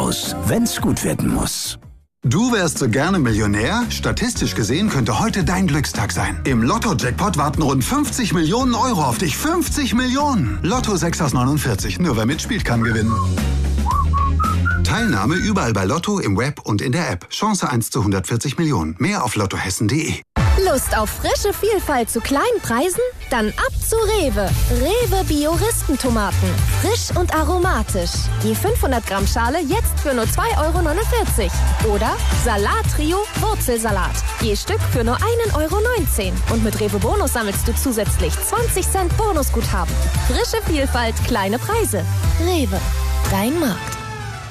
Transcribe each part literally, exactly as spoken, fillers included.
aus, wenn's gut werden muss. Du wärst so gerne Millionär? Statistisch gesehen könnte heute dein Glückstag sein. Im Lotto-Jackpot warten rund fünfzig Millionen Euro auf dich. fünfzig Millionen! Lotto sechs aus neunundvierzig. Nur wer mitspielt, kann gewinnen. Teilnahme überall bei Lotto, im Web und in der App. Chance eins zu hundertvierzig Millionen. Mehr auf lottohessen punkt de. Lust auf frische Vielfalt zu kleinen Preisen? Dann ab zu Rewe. Rewe Bio-Ristentomaten. Frisch und aromatisch. Je fünfhundert Gramm Schale jetzt für nur zwei Euro neunundvierzig. Oder Salat-Trio Wurzelsalat. Je Stück für nur ein Euro neunzehn. Und mit Rewe Bonus sammelst du zusätzlich zwanzig Cent Bonusguthaben. Frische Vielfalt, kleine Preise. Rewe. Dein Markt.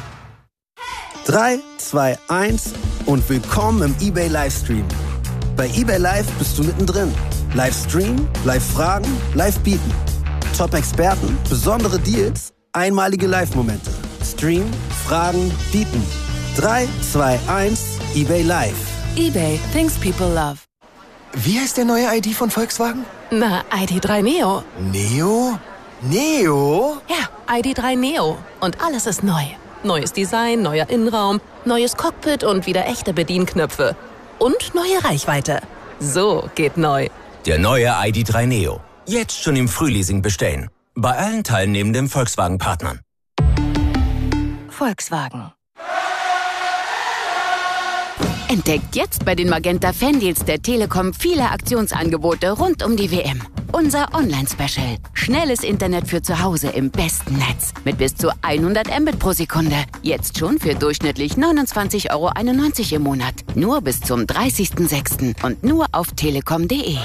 drei, zwei, eins und willkommen im eBay Livestream. Bei eBay Live bist du mittendrin. Live streamen, live fragen, live bieten. Top-Experten, besondere Deals, einmalige Live-Momente. Streamen, fragen, bieten. drei, zwei, eins, eBay Live. eBay, things people love. Wie heißt der neue I D von Volkswagen? Na, I D drei Neo. Neo? Neo? Ja, I D drei Neo. Und alles ist neu. Neues Design, neuer Innenraum, neues Cockpit und wieder echte Bedienknöpfe. Und neue Reichweite. So geht neu. Der neue I D drei Neo. Jetzt schon im Frühleasing bestellen. Bei allen teilnehmenden Volkswagen-Partnern. Volkswagen. Entdeckt jetzt bei den Magenta Fandeals der Telekom viele Aktionsangebote rund um die W M. Unser Online-Special. Schnelles Internet für zu Hause im besten Netz. Mit bis zu hundert Mbit pro Sekunde. Jetzt schon für durchschnittlich neunundzwanzig Euro einundneunzig im Monat. Nur bis zum dreißigsten sechsten und nur auf telekom punkt de.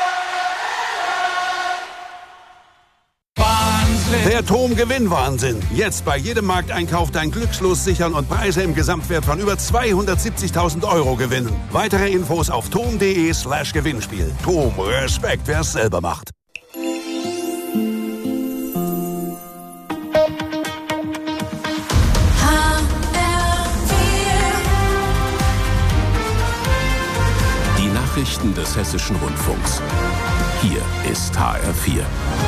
Der T O M Gewinnwahnsinn. Jetzt bei jedem Markteinkauf dein Glückslos sichern und Preise im Gesamtwert von über zweihundertsiebzigtausend Euro gewinnen. Weitere Infos auf tom punkt de slash Gewinnspiel. T O M, Respekt, wer es selber macht. Die Nachrichten des Hessischen Rundfunks. Hier ist H R vier.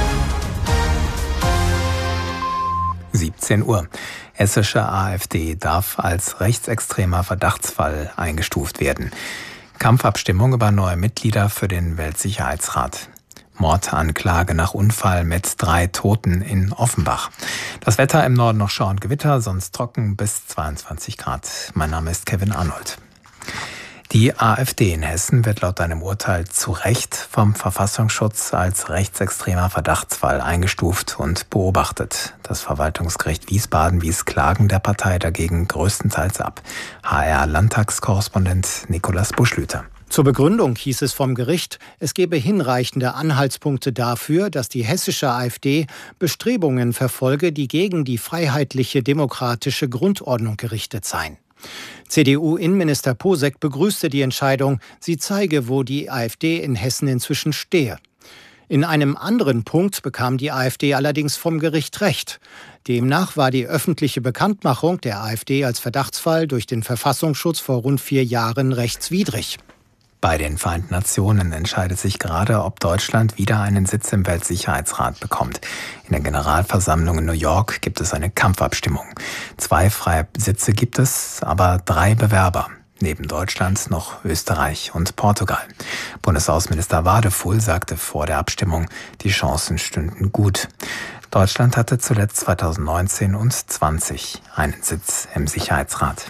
siebzehn Uhr. Hessische AfD darf als rechtsextremer Verdachtsfall eingestuft werden. Kampfabstimmung über neue Mitglieder für den Weltsicherheitsrat. Mordanklage nach Unfall mit drei Toten in Offenbach. Das Wetter im Norden noch schauend Gewitter, sonst trocken bis zweiundzwanzig Grad. Mein Name ist Kevin Arnold. Die AfD in Hessen wird laut einem Urteil zu Recht vom Verfassungsschutz als rechtsextremer Verdachtsfall eingestuft und beobachtet. Das Verwaltungsgericht Wiesbaden wies Klagen der Partei dagegen größtenteils ab. H R-Landtagskorrespondent Nikolaus Buschlüter. Zur Begründung hieß es vom Gericht, es gebe hinreichende Anhaltspunkte dafür, dass die hessische AfD Bestrebungen verfolge, die gegen die freiheitliche demokratische Grundordnung gerichtet seien. C D U-Innenminister Posek begrüßte die Entscheidung. Sie zeige, wo die AfD in Hessen inzwischen stehe. In einem anderen Punkt bekam die AfD allerdings vom Gericht Recht. Demnach war die öffentliche Bekanntmachung der AfD als Verdachtsfall durch den Verfassungsschutz vor rund vier Jahren rechtswidrig. Bei den Vereinten Nationen entscheidet sich gerade, ob Deutschland wieder einen Sitz im Weltsicherheitsrat bekommt. In der Generalversammlung in New York gibt es eine Kampfabstimmung. Zwei freie Sitze gibt es, aber drei Bewerber. Neben Deutschland noch Österreich und Portugal. Bundesaußenminister Wadefuhl sagte vor der Abstimmung, die Chancen stünden gut. Deutschland hatte zuletzt zweitausendneunzehn und zwanzig einen Sitz im Sicherheitsrat.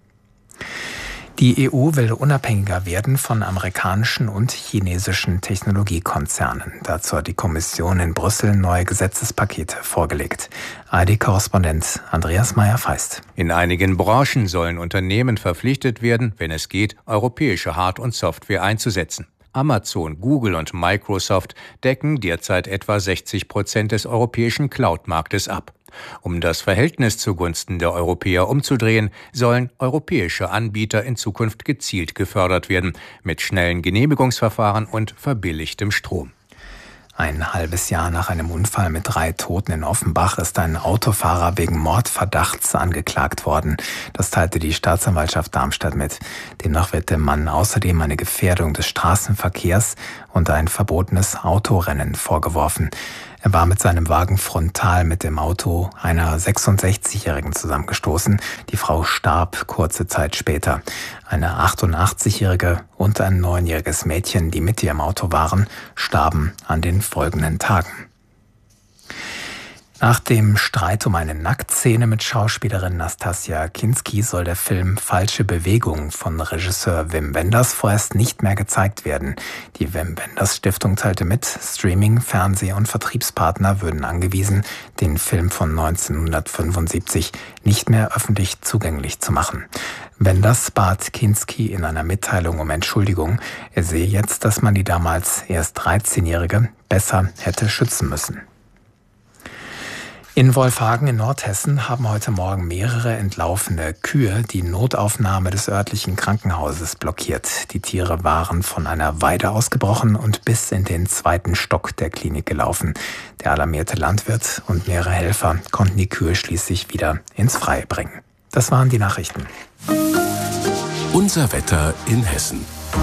Die E U will unabhängiger werden von amerikanischen und chinesischen Technologiekonzernen. Dazu hat die Kommission in Brüssel neue Gesetzespakete vorgelegt. A R D-Korrespondent Andreas Meyer-Feist. In einigen Branchen sollen Unternehmen verpflichtet werden, wenn es geht, europäische Hard- und Software einzusetzen. Amazon, Google und Microsoft decken derzeit etwa sechzig Prozent des europäischen Cloud-Marktes ab. Um das Verhältnis zugunsten der Europäer umzudrehen, sollen europäische Anbieter in Zukunft gezielt gefördert werden, mit schnellen Genehmigungsverfahren und verbilligtem Strom. Ein halbes Jahr nach einem Unfall mit drei Toten in Offenbach ist ein Autofahrer wegen Mordverdachts angeklagt worden. Das teilte die Staatsanwaltschaft Darmstadt mit. Demnach wird dem Mann außerdem eine Gefährdung des Straßenverkehrs und ein verbotenes Autorennen vorgeworfen. Er war mit seinem Wagen frontal mit dem Auto einer sechsundsechzigjährigen zusammengestoßen. Die Frau starb kurze Zeit später. Eine achtundachtzig-jährige und ein neunjähriges Mädchen, die mit ihr im Auto waren, starben an den folgenden Tagen. Nach dem Streit um eine Nacktszene mit Schauspielerin Nastassja Kinski soll der Film Falsche Bewegung von Regisseur Wim Wenders vorerst nicht mehr gezeigt werden. Die Wim Wenders Stiftung teilte mit, Streaming-, Fernseh- und Vertriebspartner würden angewiesen, den Film von neunzehnhundertfünfundsiebzig nicht mehr öffentlich zugänglich zu machen. Wenders bat Kinski in einer Mitteilung um Entschuldigung. Er sehe jetzt, dass man die damals erst dreizehnjährige besser hätte schützen müssen. In Wolfhagen in Nordhessen haben heute Morgen mehrere entlaufene Kühe die Notaufnahme des örtlichen Krankenhauses blockiert. Die Tiere waren von einer Weide ausgebrochen und bis in den zweiten Stock der Klinik gelaufen. Der alarmierte Landwirt und mehrere Helfer konnten die Kühe schließlich wieder ins Freie bringen. Das waren die Nachrichten. Unser Wetter in Hessen.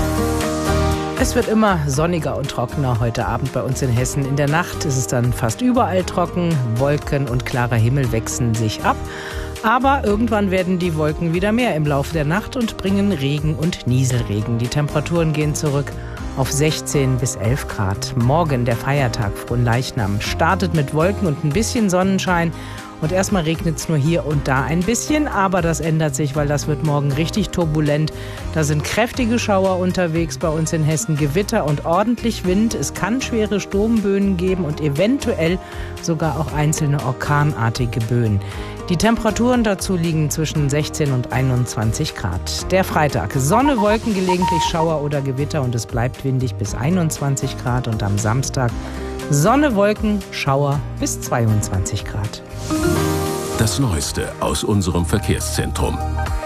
Es wird immer sonniger und trockener heute Abend bei uns in Hessen. In der Nacht ist es dann fast überall trocken. Wolken und klarer Himmel wechseln sich ab. Aber irgendwann werden die Wolken wieder mehr im Laufe der Nacht und bringen Regen und Nieselregen. Die Temperaturen gehen zurück auf sechzehn bis elf Grad. Morgen, der Feiertag Fronleichnam, startet mit Wolken und ein bisschen Sonnenschein. Und erstmal regnet es nur hier und da ein bisschen, aber das ändert sich, weil das wird morgen richtig turbulent. Da sind kräftige Schauer unterwegs bei uns in Hessen, Gewitter und ordentlich Wind. Es kann schwere Sturmböen geben und eventuell sogar auch einzelne orkanartige Böen. Die Temperaturen dazu liegen zwischen sechzehn und einundzwanzig Grad. Der Freitag, Sonne, Wolken, gelegentlich Schauer oder Gewitter und es bleibt windig bis einundzwanzig Grad. Und am Samstag Sonne, Wolken, Schauer bis zweiundzwanzig Grad. Das Neueste aus unserem Verkehrszentrum.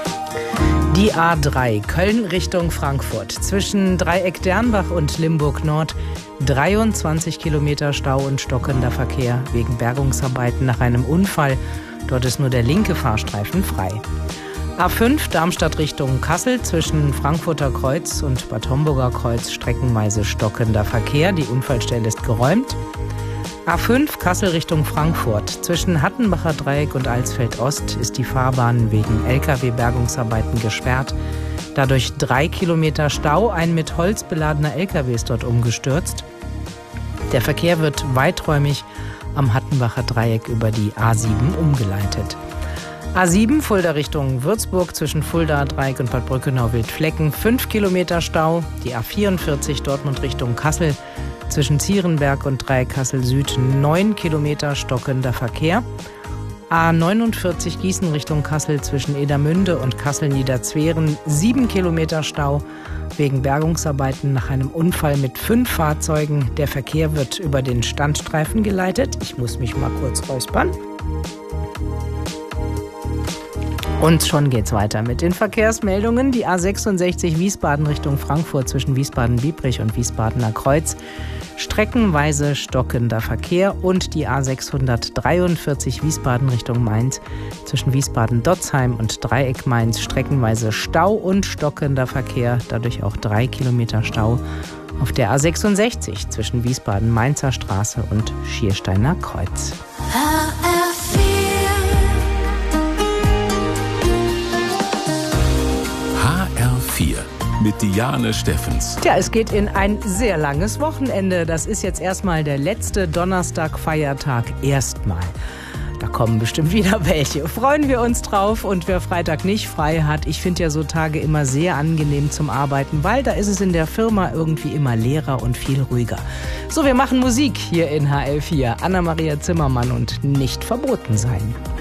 Die A drei, Köln Richtung Frankfurt. Zwischen Dreieck Dernbach und Limburg Nord dreiundzwanzig Kilometer Stau und stockender Verkehr wegen Bergungsarbeiten nach einem Unfall. Dort ist nur der linke Fahrstreifen frei. A fünf, Darmstadt Richtung Kassel. Zwischen Frankfurter Kreuz und Bad Homburger Kreuz streckenweise stockender Verkehr. Die Unfallstelle ist geräumt. A fünf, Kassel Richtung Frankfurt. Zwischen Hattenbacher Dreieck und Alsfeld Ost ist die Fahrbahn wegen L K W-Bergungsarbeiten gesperrt. Dadurch drei Kilometer Stau. Ein mit Holz beladener L K W ist dort umgestürzt. Der Verkehr wird weiträumig am Hattenbacher Dreieck über die A sieben umgeleitet. A sieben, Fulda Richtung Würzburg, zwischen Fulda Dreieck und Bad Brückenau-Wildflecken, fünf Kilometer Stau. Die A vierundvierzig, Dortmund Richtung Kassel, zwischen Zierenberg und Dreieck Kassel Süd, neun Kilometer stockender Verkehr. A neunundvierzig, Gießen Richtung Kassel, zwischen Edermünde und Kassel-Niederzweren, sieben Kilometer Stau wegen Bergungsarbeiten nach einem Unfall mit fünf Fahrzeugen. Der Verkehr wird über den Standstreifen geleitet. Ich muss mich mal kurz räuspern. Und schon geht's weiter mit den Verkehrsmeldungen. Die A sechsundsechzig Wiesbaden Richtung Frankfurt zwischen Wiesbaden-Biebrich und Wiesbadener Kreuz. Streckenweise stockender Verkehr. Und die A sechshundertdreiundvierzig Wiesbaden Richtung Mainz zwischen Wiesbaden-Dotzheim und Dreieck Mainz. Streckenweise Stau und stockender Verkehr. Dadurch auch drei Kilometer Stau auf der A sechsundsechzig zwischen Wiesbaden-Mainzer Straße und Schiersteiner Kreuz. Mit Diane Steffens. Tja, es geht in ein sehr langes Wochenende. Das ist jetzt erstmal der letzte Donnerstag-Feiertag erstmal. Da kommen bestimmt wieder welche. Freuen wir uns drauf. Und wer Freitag nicht frei hat, ich finde ja so Tage immer sehr angenehm zum Arbeiten, weil da ist es in der Firma irgendwie immer leerer und viel ruhiger. So, wir machen Musik hier in H L vier. Anna-Maria Zimmermann und Nicht verboten sein.